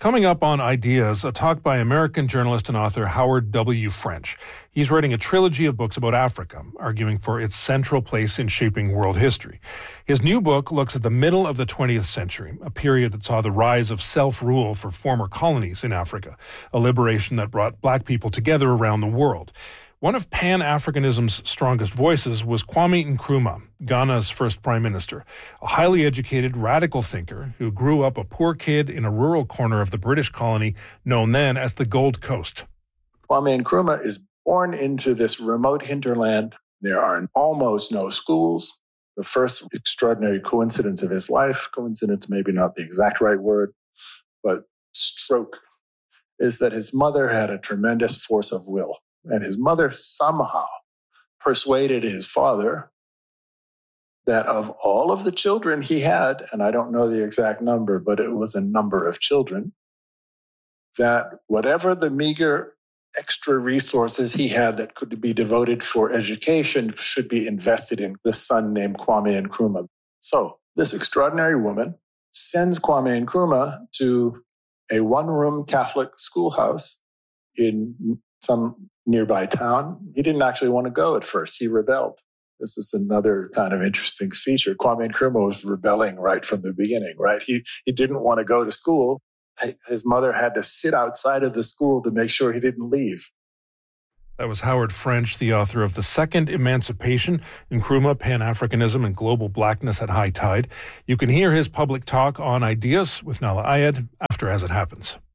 Coming up on Ideas, a talk by American journalist and author Howard W. French. He's writing a trilogy of books about Africa, arguing for its central place in shaping world history. His new book looks at the middle of the 20th century, a period that saw the rise of self-rule for former colonies in Africa, a liberation that brought black people together around the world. One of Pan-Africanism's strongest voices was Kwame Nkrumah, Ghana's first prime minister, a highly educated, radical thinker who grew up a poor kid in a rural corner of the British colony known then as the Gold Coast. Kwame Nkrumah is born into this remote hinterland. There are almost no schools. The first extraordinary coincidence of his life, coincidence maybe not the exact right word, but stroke, is that his mother had a tremendous force of will. And his mother somehow persuaded his father that of all of the children he had, and I don't know the exact number, but it was a number of children, that whatever the meager extra resources he had that could be devoted for education should be invested in this son named Kwame Nkrumah. So this extraordinary woman sends Kwame Nkrumah to a one-room Catholic schoolhouse in some nearby town. He didn't actually want to go at first. He rebelled. This is another kind of interesting feature. Kwame Nkrumah was rebelling right from the beginning, right? He didn't want to go to school. His mother had to sit outside of the school to make sure he didn't leave. That was Howard French, the author of The Second Emancipation, Nkrumah, Pan-Africanism, and Global Blackness at High Tide. You can hear his public talk on Ideas with Nahlah Ayed after As It Happens.